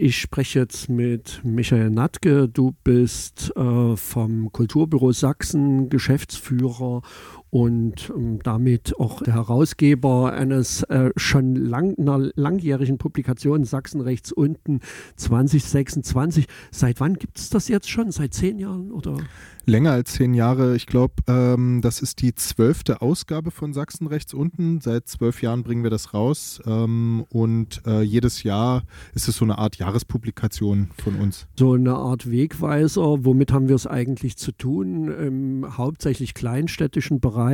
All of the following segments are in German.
Ich spreche jetzt mit Michael Natke. Du bist vom Kulturbüro Sachsen Geschäftsführer und damit auch der Herausgeber eines einer langjährigen Publikation Sachsen rechts unten 2026. Seit wann gibt es das jetzt schon? Seit 10 Jahren oder? Länger als 10 Jahre. Ich glaube, das ist die 12. Ausgabe von Sachsen rechts unten. Seit 12 Jahren bringen wir das raus und jedes Jahr ist es so eine Art Jahrespublikation von uns. So eine Art Wegweiser. Womit haben wir es eigentlich zu tun? Im hauptsächlich kleinstädtischen Bereich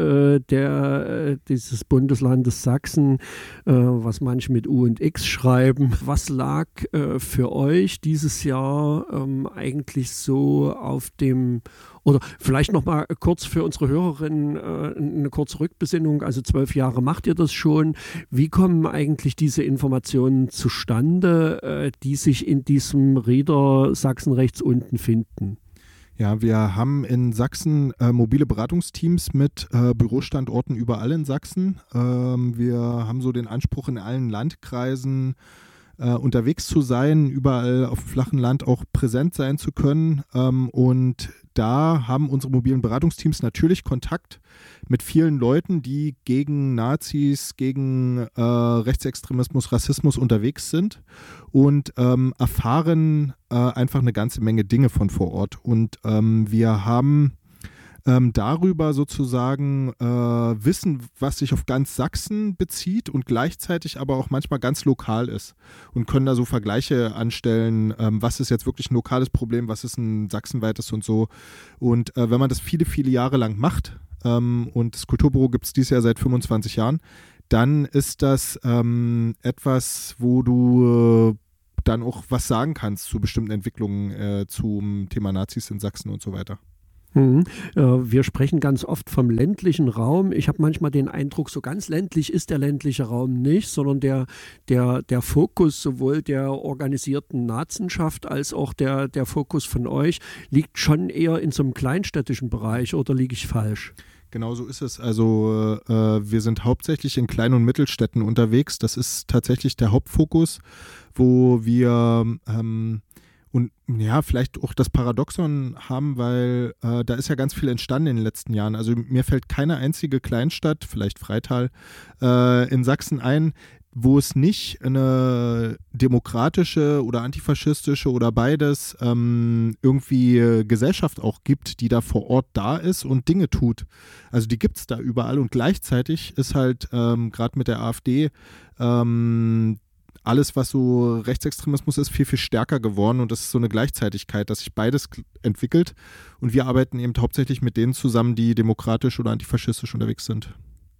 dieses Bundeslandes Sachsen, was manche mit U und X schreiben. Was lag für euch dieses Jahr eigentlich so auf dem, oder vielleicht noch mal kurz für unsere Hörerinnen eine kurze Rückbesinnung, also 12 Jahre macht ihr das schon. Wie kommen eigentlich diese Informationen zustande, die sich in diesem Reader Sachsen rechts unten finden? Ja, wir haben in Sachsen mobile Beratungsteams mit Bürostandorten überall in Sachsen. Wir haben so den Anspruch, in allen Landkreisen unterwegs zu sein, überall auf dem flachen Land auch präsent sein zu können. Und da haben unsere mobilen Beratungsteams natürlich Kontakt mit vielen Leuten, die gegen Nazis, gegen Rechtsextremismus, Rassismus unterwegs sind und erfahren einfach eine ganze Menge Dinge von vor Ort. Und wir haben darüber sozusagen Wissen, was sich auf ganz Sachsen bezieht und gleichzeitig aber auch manchmal ganz lokal ist und können da so Vergleiche anstellen, was ist jetzt wirklich ein lokales Problem, was ist ein sachsenweites und so. Und wenn man das viele, viele Jahre lang macht, und das Kulturbüro gibt es dieses Jahr seit 25 Jahren, dann ist das etwas, wo du dann auch was sagen kannst zu bestimmten Entwicklungen zum Thema Nazis in Sachsen und so weiter. Wir sprechen ganz oft vom ländlichen Raum. Ich habe manchmal den Eindruck, so ganz ländlich ist der ländliche Raum nicht, sondern der Fokus sowohl der organisierten Nazenschaft als auch der Fokus von euch liegt schon eher in so einem kleinstädtischen Bereich, oder liege ich falsch? Genau so ist es. Also wir sind hauptsächlich in Klein- und Mittelstädten unterwegs. Das ist tatsächlich der Hauptfokus, wo wir und ja, vielleicht auch das Paradoxon haben, weil da ist ja ganz viel entstanden in den letzten Jahren. Also mir fällt keine einzige Kleinstadt, vielleicht Freital, in Sachsen ein, wo es nicht eine demokratische oder antifaschistische oder beides irgendwie Gesellschaft auch gibt, die da vor Ort da ist und Dinge tut. Also die gibt es da überall und gleichzeitig ist halt gerade mit der AfD alles, was so Rechtsextremismus ist, viel, viel stärker geworden und das ist so eine Gleichzeitigkeit, dass sich beides entwickelt und wir arbeiten eben hauptsächlich mit denen zusammen, die demokratisch oder antifaschistisch unterwegs sind.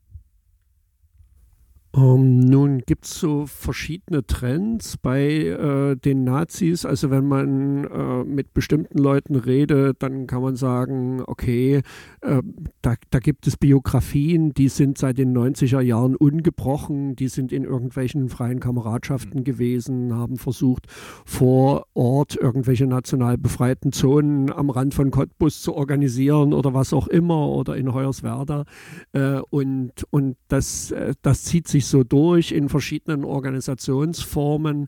Nun gibt es so verschiedene Trends bei den Nazis. Also wenn man mit bestimmten Leuten redet, dann kann man sagen, okay, da gibt es Biografien, die sind seit den 90er Jahren ungebrochen, die sind in irgendwelchen freien Kameradschaften gewesen, haben versucht, vor Ort irgendwelche national befreiten Zonen am Rand von Cottbus zu organisieren oder was auch immer oder in Hoyerswerda. Und das zieht sich so durch in verschiedenen Organisationsformen.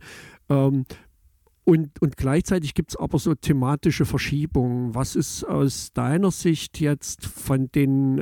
Und gleichzeitig gibt es aber so thematische Verschiebungen. Was ist aus deiner Sicht jetzt von den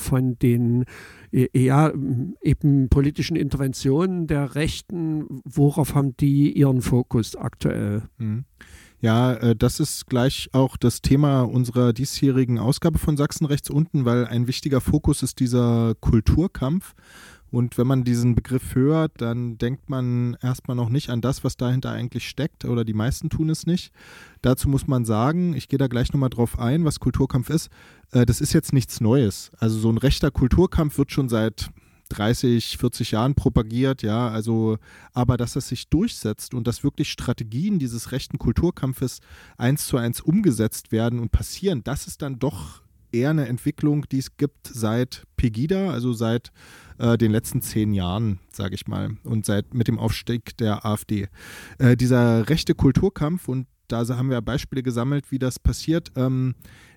eben politischen Interventionen der Rechten, worauf haben die ihren Fokus aktuell? Ja, das ist gleich auch das Thema unserer diesjährigen Ausgabe von Sachsen rechts unten, weil ein wichtiger Fokus ist dieser Kulturkampf. Und wenn man diesen Begriff hört, dann denkt man erstmal noch nicht an das, was dahinter eigentlich steckt, oder die meisten tun es nicht. Dazu muss man sagen, ich gehe da gleich nochmal drauf ein, was Kulturkampf ist. Das ist jetzt nichts Neues. Also so ein rechter Kulturkampf wird schon seit 30, 40 Jahren propagiert, ja, also, aber dass es sich durchsetzt und dass wirklich Strategien dieses rechten Kulturkampfes 1:1 umgesetzt werden und passieren, das ist dann doch eher eine Entwicklung, die es gibt seit Pegida, also seit den letzten 10 Jahren, sage ich mal, und mit dem Aufstieg der AfD. Dieser rechte Kulturkampf, und da haben wir Beispiele gesammelt, wie das passiert,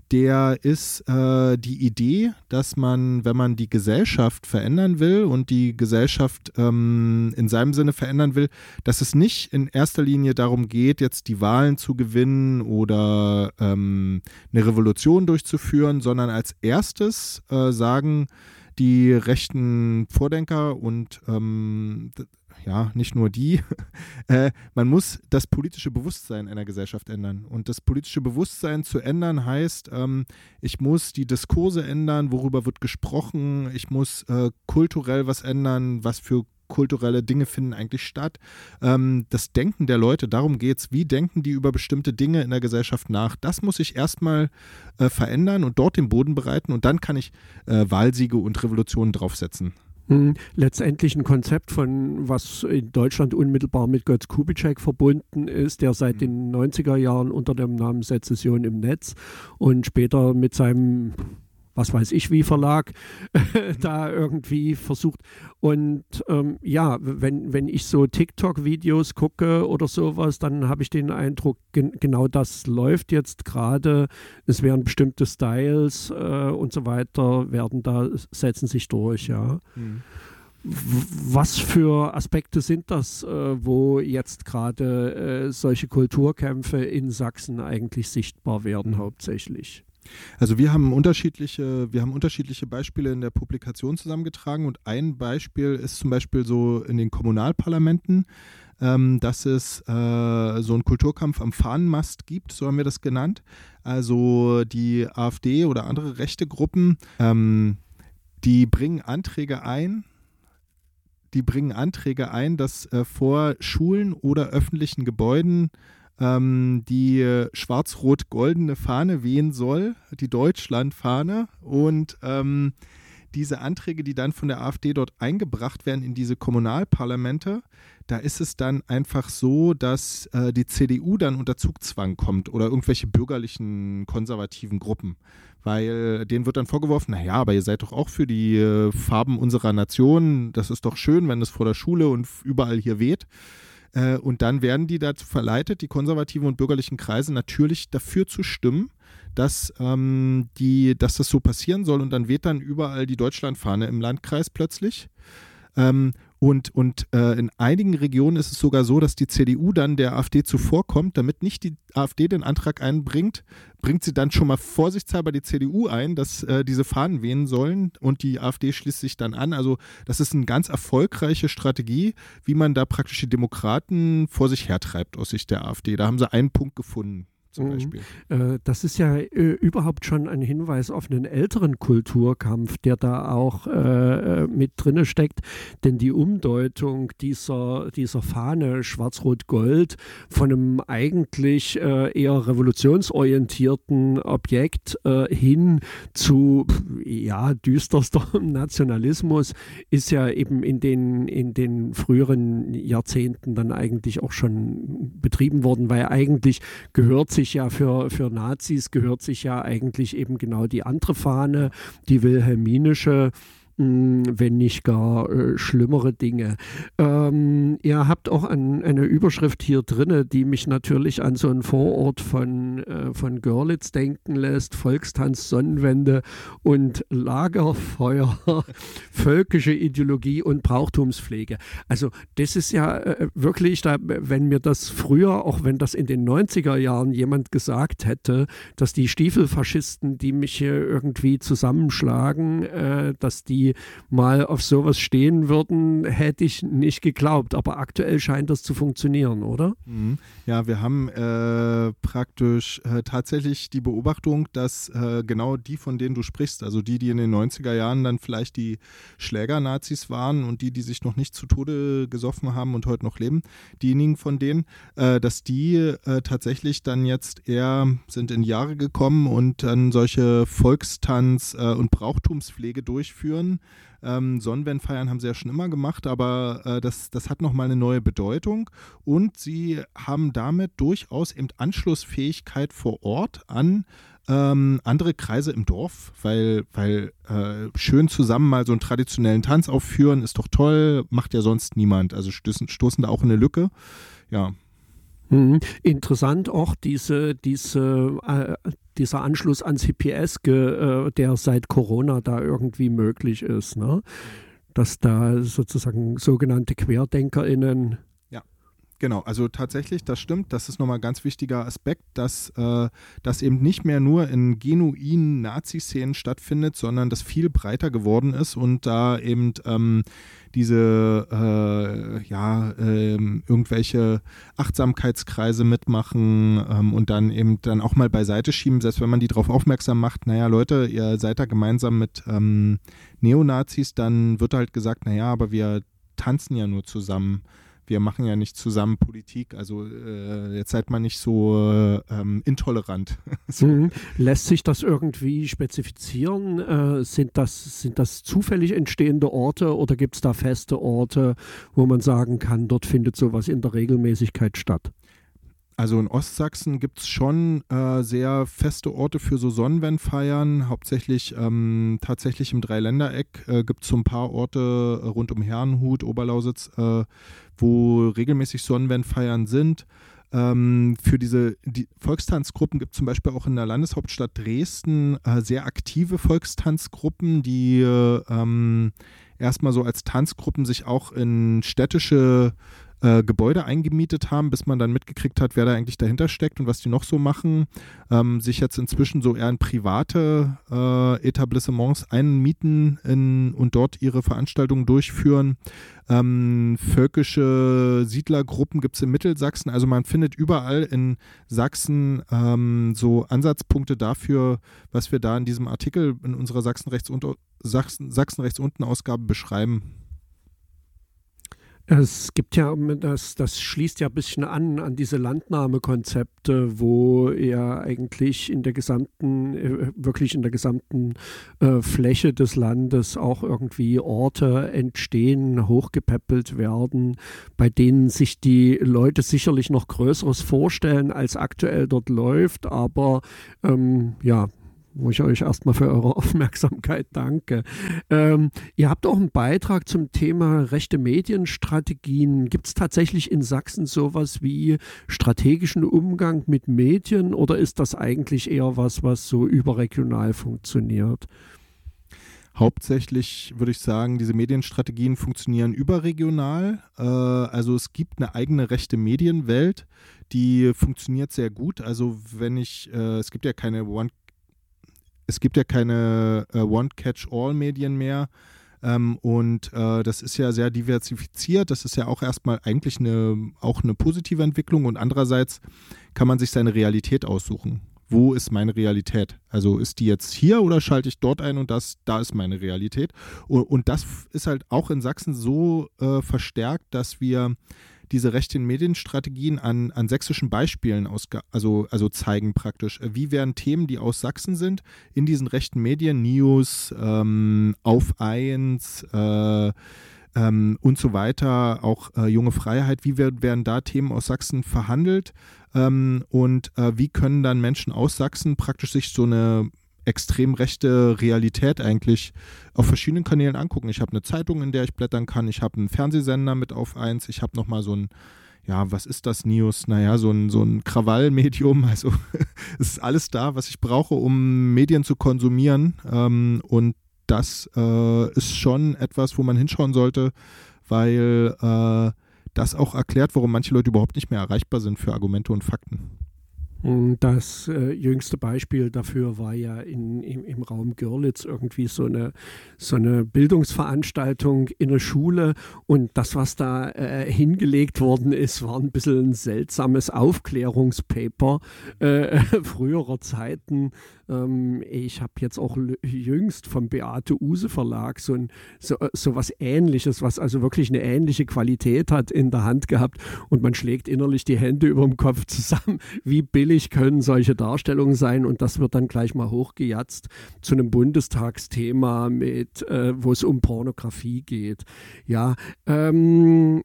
der ist die Idee, dass man, wenn man die Gesellschaft verändern will und die Gesellschaft in seinem Sinne verändern will, dass es nicht in erster Linie darum geht, jetzt die Wahlen zu gewinnen oder eine Revolution durchzuführen, sondern als erstes sagen die rechten Vordenker und ja, nicht nur die, man muss das politische Bewusstsein einer Gesellschaft ändern. Und das politische Bewusstsein zu ändern heißt, ich muss die Diskurse ändern, worüber wird gesprochen, ich muss kulturell was ändern, was für kulturelle Dinge finden eigentlich statt. Das Denken der Leute, darum geht es, wie denken die über bestimmte Dinge in der Gesellschaft nach. Das muss ich erstmal verändern und dort den Boden bereiten und dann kann ich Wahlsiege und Revolutionen draufsetzen. Letztendlich ein Konzept von, was in Deutschland unmittelbar mit Götz Kubitschek verbunden ist, der seit den 90er Jahren unter dem Namen Sezession im Netz und später mit seinem, was weiß ich wie Verlag da irgendwie versucht. Und ja, wenn ich so TikTok-Videos gucke oder sowas, dann habe ich den Eindruck, genau das läuft jetzt gerade. Es werden bestimmte Styles und so weiter, setzen sich durch, ja. Was für Aspekte sind das, wo jetzt gerade solche Kulturkämpfe in Sachsen eigentlich sichtbar werden hauptsächlich? Also wir haben unterschiedliche Beispiele in der Publikation zusammengetragen und ein Beispiel ist zum Beispiel so in den Kommunalparlamenten, dass es so einen Kulturkampf am Fahnenmast gibt, so haben wir das genannt. Also die AfD oder andere rechte Gruppen, die bringen Anträge ein, dass vor Schulen oder öffentlichen Gebäuden die schwarz-rot-goldene Fahne wehen soll, die Deutschlandfahne und diese Anträge, die dann von der AfD dort eingebracht werden in diese Kommunalparlamente, da ist es dann einfach so, dass die CDU dann unter Zugzwang kommt oder irgendwelche bürgerlichen, konservativen Gruppen, weil denen wird dann vorgeworfen, naja, aber ihr seid doch auch für die Farben unserer Nation, das ist doch schön, wenn es vor der Schule und überall hier weht. Und dann werden die dazu verleitet, die konservativen und bürgerlichen Kreise natürlich dafür zu stimmen, dass das so passieren soll. Und dann weht dann überall die Deutschlandfahne im Landkreis plötzlich. Und in einigen Regionen ist es sogar so, dass die CDU dann der AfD zuvorkommt, damit nicht die AfD den Antrag einbringt, bringt sie dann schon mal vorsichtshalber die CDU ein, dass diese Fahnen wehen sollen und die AfD schließt sich dann an. Also das ist eine ganz erfolgreiche Strategie, wie man da praktisch die Demokraten vor sich hertreibt aus Sicht der AfD. Da haben sie einen Punkt gefunden. Zum Beispiel. Das ist ja überhaupt schon ein Hinweis auf einen älteren Kulturkampf, der da auch mit drinne steckt, denn die Umdeutung dieser Fahne Schwarz-Rot-Gold von einem eigentlich eher revolutionsorientierten Objekt hin zu düsterstem Nationalismus ist ja eben in den früheren Jahrzehnten dann eigentlich auch schon betrieben worden, weil eigentlich gehört sich ja für Nazis gehört sich ja eigentlich eben genau die andere Fahne, die wilhelminische, wenn nicht gar schlimmere Dinge. Ihr habt auch eine Überschrift hier drin, die mich natürlich an so einen Vorort von Görlitz denken lässt: Volkstanz, Sonnenwende und Lagerfeuer, völkische Ideologie und Brauchtumspflege. Also das ist ja wirklich, wenn mir das früher, auch wenn das in den 90er Jahren jemand gesagt hätte, dass die Stiefelfaschisten, die mich hier irgendwie zusammenschlagen, dass die mal auf sowas stehen würden, hätte ich nicht geglaubt. Aber aktuell scheint das zu funktionieren, oder? Ja, wir haben praktisch tatsächlich die Beobachtung, dass genau die, von denen du sprichst, also die in den 90er Jahren dann vielleicht die Schläger-Nazis waren und die sich noch nicht zu Tode gesoffen haben und heute noch leben, diejenigen von denen, dass die tatsächlich dann jetzt eher sind in Jahre gekommen und dann solche Volkstanz- und Brauchtumspflege durchführen. Sonnenwendfeiern haben sie ja schon immer gemacht, aber das hat nochmal eine neue Bedeutung und sie haben damit durchaus eben Anschlussfähigkeit vor Ort an andere Kreise im Dorf, weil schön zusammen mal so einen traditionellen Tanz aufführen ist doch toll, macht ja sonst niemand, also stoßen da auch in eine Lücke, ja. Interessant auch diese dieser Anschluss ans Hippieske, der seit Corona da irgendwie möglich ist, ne? Dass da sozusagen sogenannte QuerdenkerInnen. Genau, also tatsächlich, das stimmt, das ist nochmal ein ganz wichtiger Aspekt, dass das eben nicht mehr nur in genuinen Nazi-Szenen stattfindet, sondern das viel breiter geworden ist und da eben diese irgendwelche Achtsamkeitskreise mitmachen und dann eben dann auch mal beiseite schieben, selbst wenn man die darauf aufmerksam macht, naja Leute, ihr seid da gemeinsam mit Neonazis, dann wird halt gesagt, naja, aber wir tanzen ja nur zusammen. Wir machen ja nicht zusammen Politik, also jetzt seid mal nicht so intolerant. So. Lässt sich das irgendwie spezifizieren? Sind das zufällig entstehende Orte oder gibt es da feste Orte, wo man sagen kann, dort findet sowas in der Regelmäßigkeit statt? Also in Ostsachsen gibt es schon sehr feste Orte für so Sonnenwendfeiern, hauptsächlich tatsächlich im Dreiländereck gibt es so ein paar Orte rund um Herrnhut, Oberlausitz, wo regelmäßig Sonnenwendfeiern sind. Für die Volkstanzgruppen gibt es zum Beispiel auch in der Landeshauptstadt Dresden sehr aktive Volkstanzgruppen, die erstmal so als Tanzgruppen sich auch in städtische Gebäude eingemietet haben, bis man dann mitgekriegt hat, wer da eigentlich dahinter steckt und was die noch so machen. Sich jetzt inzwischen so eher in private Etablissements einmieten und dort ihre Veranstaltungen durchführen. Völkische Siedlergruppen gibt es in Mittelsachsen. Also man findet überall in Sachsen so Ansatzpunkte dafür, was wir da in diesem Artikel in unserer Sachsen-Rechts-Unten-Ausgabe beschreiben. Es gibt ja, das schließt ja ein bisschen an diese Landnahmekonzepte, wo ja eigentlich wirklich in der gesamten Fläche des Landes auch irgendwie Orte entstehen, hochgepäppelt werden, bei denen sich die Leute sicherlich noch Größeres vorstellen, als aktuell dort läuft, aber wo ich euch erstmal für eure Aufmerksamkeit danke. Ihr habt auch einen Beitrag zum Thema rechte Medienstrategien. Gibt es tatsächlich in Sachsen sowas wie strategischen Umgang mit Medien oder ist das eigentlich eher was so überregional funktioniert? Hauptsächlich würde ich sagen, diese Medienstrategien funktionieren überregional. Also es gibt eine eigene rechte Medienwelt, die funktioniert sehr gut. Also es gibt ja keine One-Catch-All-Medien mehr und das ist ja sehr diversifiziert. Das ist ja auch erstmal eigentlich auch eine positive Entwicklung und andererseits kann man sich seine Realität aussuchen. Wo ist meine Realität? Also ist die jetzt hier oder schalte ich dort ein und da ist meine Realität? Und das ist halt auch in Sachsen so verstärkt, dass wir diese rechten Medienstrategien an sächsischen Beispielen also zeigen praktisch. Wie werden Themen, die aus Sachsen sind, in diesen rechten Medien, News, Auf 1 und so weiter, auch Junge Freiheit, wie werden da Themen aus Sachsen verhandelt und wie können dann Menschen aus Sachsen praktisch sich so eine extrem rechte Realität eigentlich auf verschiedenen Kanälen angucken. Ich habe eine Zeitung, in der ich blättern kann, ich habe einen Fernsehsender mit Auf 1, ich habe nochmal so ein, was ist das News? Naja, so ein Krawallmedium, also es ist alles da, was ich brauche, um Medien zu konsumieren und das ist schon etwas, wo man hinschauen sollte, weil das auch erklärt, warum manche Leute überhaupt nicht mehr erreichbar sind für Argumente und Fakten. Das jüngste Beispiel dafür war ja im Raum Görlitz irgendwie so eine Bildungsveranstaltung in der Schule und das, was da hingelegt worden ist, war ein bisschen ein seltsames Aufklärungspaper früherer Zeiten. Ich habe jetzt auch jüngst vom Beate Uhse Verlag so was Ähnliches, was also wirklich eine ähnliche Qualität hat, in der Hand gehabt und man schlägt innerlich die Hände über dem Kopf zusammen, wie billig können solche Darstellungen sein und das wird dann gleich mal hochgejatzt zu einem Bundestagsthema wo es um Pornografie geht. Ja, ein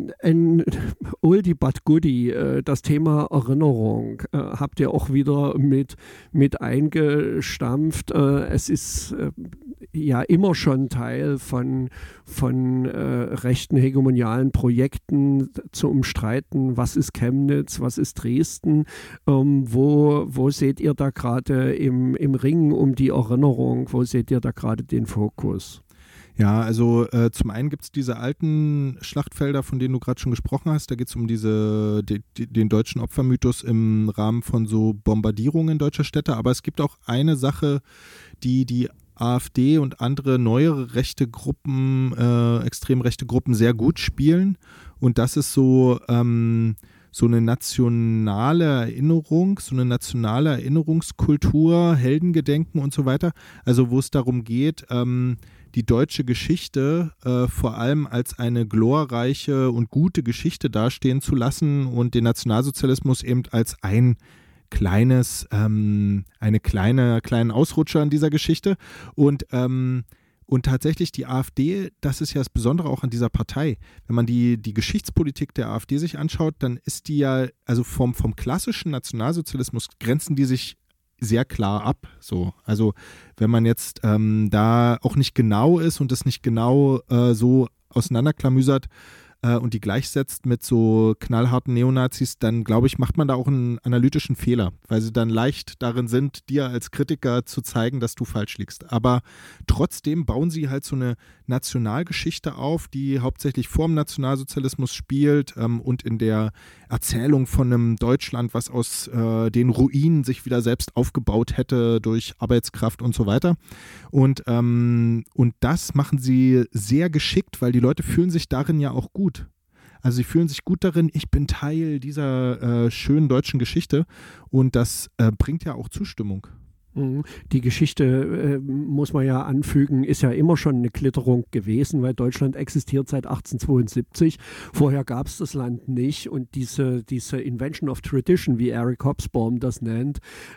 Oldie but Goodie, das Thema Erinnerung habt ihr auch wieder mit eingebracht. eingestampft. Es ist ja immer schon Teil von rechten hegemonialen Projekten zu umstreiten, was ist Chemnitz, was ist Dresden, wo seht ihr da gerade im Ringen um die Erinnerung, wo seht ihr da gerade den Fokus? Ja, also zum einen gibt es diese alten Schlachtfelder, von denen du gerade schon gesprochen hast. Da geht es um den deutschen Opfermythos im Rahmen von so Bombardierungen deutscher Städte. Aber es gibt auch eine Sache, die AfD und andere neuere rechte Gruppen, extrem rechte Gruppen sehr gut spielen. Und das ist so eine nationale Erinnerung, so eine nationale Erinnerungskultur, Heldengedenken und so weiter. Also wo es darum geht, die deutsche Geschichte vor allem als eine glorreiche und gute Geschichte dastehen zu lassen und den Nationalsozialismus eben als einen kleinen Ausrutscher in dieser Geschichte. Und tatsächlich die AfD, das ist ja das Besondere auch an dieser Partei. Wenn man die Geschichtspolitik der AfD sich anschaut, dann ist die ja, also vom klassischen Nationalsozialismus grenzen die sich sehr klar ab. So. Also wenn man jetzt da auch nicht genau ist und das nicht genau so auseinanderklamüsert und die gleichsetzt mit so knallharten Neonazis, dann glaube ich, macht man da auch einen analytischen Fehler, weil sie dann leicht darin sind, dir als Kritiker zu zeigen, dass du falsch liegst. Aber trotzdem bauen sie halt so eine Nationalgeschichte auf, die hauptsächlich vor dem Nationalsozialismus spielt und in der Erzählung von einem Deutschland, was aus den Ruinen sich wieder selbst aufgebaut hätte durch Arbeitskraft und so weiter. Und das machen sie sehr geschickt, weil die Leute fühlen sich darin ja auch gut. Also sie fühlen sich gut darin, ich bin Teil dieser schönen deutschen Geschichte und das bringt ja auch Zustimmung. Die Geschichte, muss man ja anfügen, ist ja immer schon eine Klitterung gewesen, weil Deutschland existiert seit 1872. Vorher gab es das Land nicht und diese Invention of Tradition, wie Eric Hobsbawm das nennt,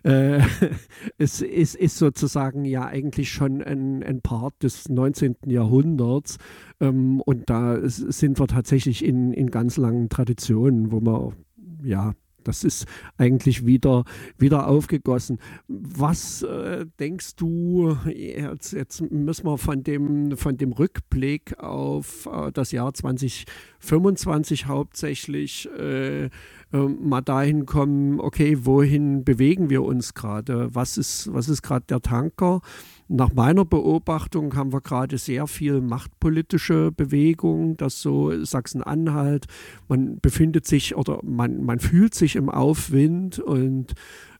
ist sozusagen ja eigentlich schon ein Part des 19. Jahrhunderts. Und da sind wir tatsächlich in ganz langen Traditionen, wo man, ja, das ist eigentlich wieder aufgegossen. Was denkst du, jetzt müssen wir von dem Rückblick auf das Jahr 2025 hauptsächlich mal dahin kommen, okay, wohin bewegen wir uns gerade? Was ist gerade der Tanker? Nach meiner Beobachtung haben wir gerade sehr viel machtpolitische Bewegung, dass so Sachsen-Anhalt, man befindet sich oder man fühlt sich im Aufwind und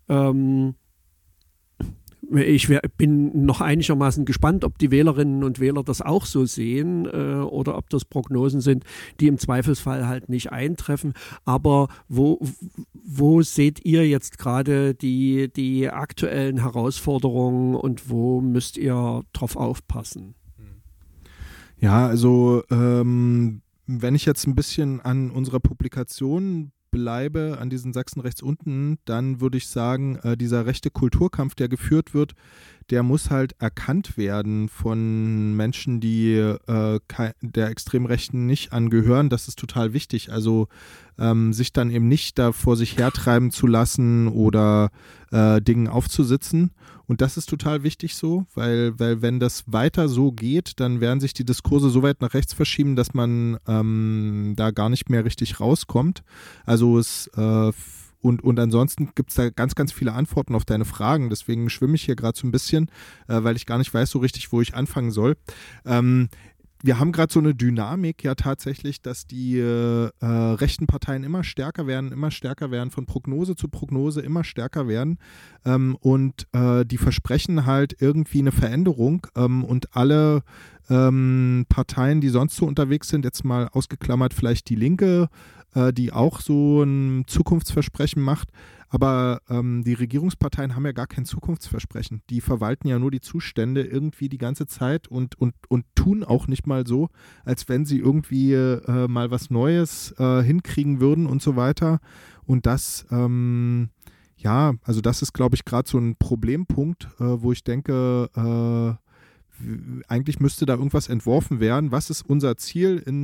ich bin noch einigermaßen gespannt, ob die Wählerinnen und Wähler das auch so sehen oder ob das Prognosen sind, die im Zweifelsfall halt nicht eintreffen. Aber wo seht ihr jetzt gerade die aktuellen Herausforderungen und wo müsst ihr drauf aufpassen? Ja, also wenn ich jetzt ein bisschen an unserer Publikation bleibe, an diesen Sachsen rechts unten, dann würde ich sagen, dieser rechte Kulturkampf, der geführt wird, der muss halt erkannt werden von Menschen, die der Extremrechten nicht angehören. Das ist total wichtig. Also sich dann eben nicht da vor sich hertreiben zu lassen oder Dingen aufzusitzen. Und das ist total wichtig so, weil wenn das weiter so geht, dann werden sich die Diskurse so weit nach rechts verschieben, dass man da gar nicht mehr richtig rauskommt. Also und ansonsten gibt es da ganz, ganz viele Antworten auf deine Fragen. Deswegen schwimme ich hier gerade so ein bisschen, weil ich gar nicht weiß so richtig, wo ich anfangen soll. Wir haben gerade so eine Dynamik ja tatsächlich, dass die rechten Parteien immer stärker werden, von Prognose zu Prognose immer stärker werden und die versprechen halt irgendwie eine Veränderung und alle Parteien, die sonst so unterwegs sind, jetzt mal ausgeklammert vielleicht die Linke, die auch so ein Zukunftsversprechen macht. Aber die Regierungsparteien haben ja gar kein Zukunftsversprechen. Die verwalten ja nur die Zustände irgendwie die ganze Zeit und tun auch nicht mal so, als wenn sie irgendwie mal was Neues hinkriegen würden und so weiter. Und das, also das ist, glaube ich, gerade so ein Problempunkt, wo ich denke, eigentlich müsste da irgendwas entworfen werden. Was ist unser Ziel in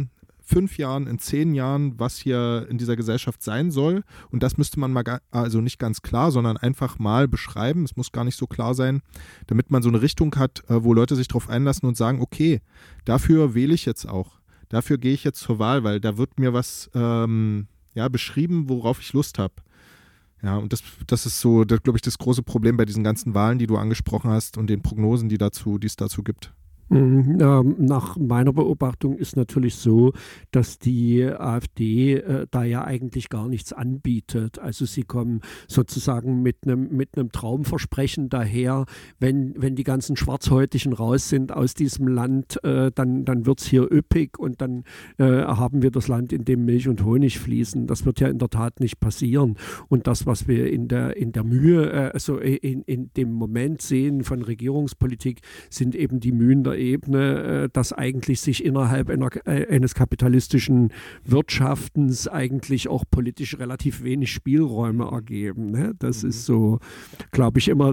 5 Jahren, in 10 Jahren, was hier in dieser Gesellschaft sein soll. Und das müsste man mal, also nicht ganz klar, sondern einfach mal beschreiben. Es muss gar nicht so klar sein, damit man so eine Richtung hat, wo Leute sich darauf einlassen und sagen, okay, dafür wähle ich jetzt auch. Dafür gehe ich jetzt zur Wahl, weil da wird mir was beschrieben, worauf ich Lust habe. Ja, und das ist so, glaube ich, das große Problem bei diesen ganzen Wahlen, die du angesprochen hast und den Prognosen, die es dazu gibt. Nach meiner Beobachtung ist natürlich so, dass die AfD da ja eigentlich gar nichts anbietet. Also sie kommen sozusagen mit einem Traumversprechen daher, wenn die ganzen Schwarzhäutigen raus sind aus diesem Land, dann wird es hier üppig und dann haben wir das Land, in dem Milch und Honig fließen. Das wird ja in der Tat nicht passieren. Und das, was wir in der Mühe, also in dem Moment sehen von Regierungspolitik, sind eben die Mühen der Ebene, dass eigentlich sich innerhalb eines kapitalistischen Wirtschaftens eigentlich auch politisch relativ wenig Spielräume ergeben. Ne? Das ist so, glaube ich, immer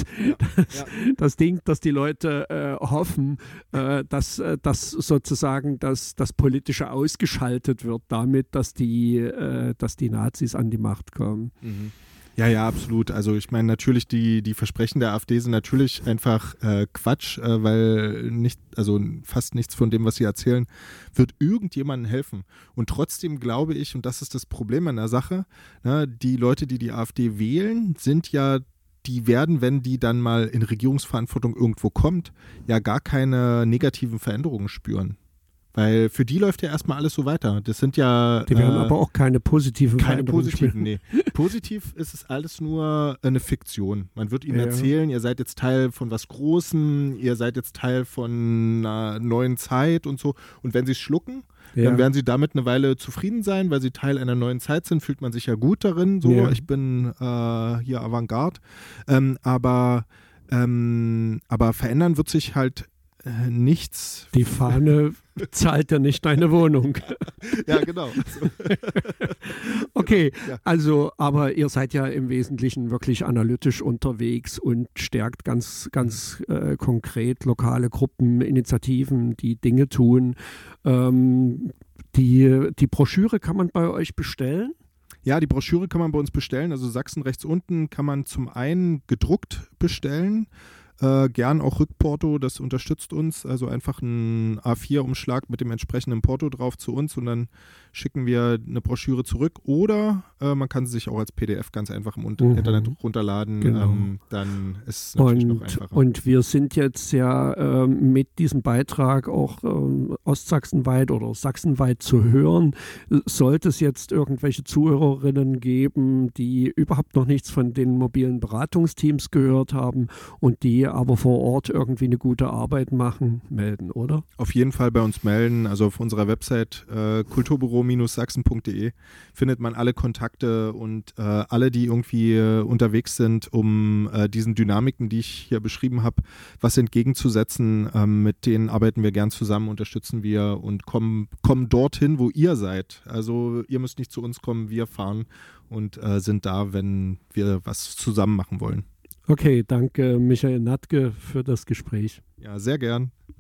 das Ding, dass die Leute hoffen, dass sozusagen das Politische ausgeschaltet wird damit, dass die Nazis an die Macht kommen. Mhm. Ja, absolut. Also ich meine natürlich, die Versprechen der AfD sind natürlich einfach Quatsch, weil fast nichts von dem, was sie erzählen, wird irgendjemandem helfen. Und trotzdem glaube ich, und das ist das Problem an der Sache, die Leute, die AfD wählen, die werden, wenn die dann mal in Regierungsverantwortung irgendwo kommt, ja gar keine negativen Veränderungen spüren. Weil für die läuft ja erstmal alles so weiter. Das sind ja... Die werden aber auch keine positiven Veränderungen. Keine positiven, nee. Positiv ist es alles nur eine Fiktion. Man wird ihnen erzählen, ihr seid jetzt Teil von was Großem, ihr seid jetzt Teil von einer neuen Zeit und so. Und wenn sie es schlucken, dann werden sie damit eine Weile zufrieden sein, weil sie Teil einer neuen Zeit sind, fühlt man sich ja gut darin. So, ich bin hier Avantgarde. Aber verändern wird sich halt nichts. Die Fahne zahlt ja nicht deine Wohnung. Ja, genau. Okay, also, aber ihr seid ja im Wesentlichen wirklich analytisch unterwegs und stärkt ganz konkret lokale Gruppen, Initiativen, die Dinge tun. Die Broschüre kann man bei euch bestellen? Ja, die Broschüre kann man bei uns bestellen. Also Sachsen rechts unten kann man zum einen gedruckt bestellen. Gern auch Rückporto, das unterstützt uns. Also einfach ein A4-Umschlag mit dem entsprechenden Porto drauf zu uns und dann schicken wir eine Broschüre zurück. Oder man kann sie sich auch als PDF ganz einfach im Internet runterladen. Genau. Dann ist es natürlich noch einfacher. Und wir sind jetzt ja mit diesem Beitrag auch ostsachsenweit oder sachsenweit zu hören. Sollte es jetzt irgendwelche Zuhörerinnen geben, die überhaupt noch nichts von den mobilen Beratungsteams gehört haben und die aber vor Ort irgendwie eine gute Arbeit melden, oder? Auf jeden Fall bei uns melden. Also auf unserer Website kulturbüro-sachsen.de findet man alle Kontakte und alle, die irgendwie unterwegs sind, um diesen Dynamiken, die ich hier beschrieben habe, was entgegenzusetzen. Mit denen arbeiten wir gern zusammen, unterstützen wir und kommen dorthin, wo ihr seid. Also ihr müsst nicht zu uns kommen, wir fahren und sind da, wenn wir was zusammen machen wollen. Okay, danke Michael Natke für das Gespräch. Ja, sehr gern.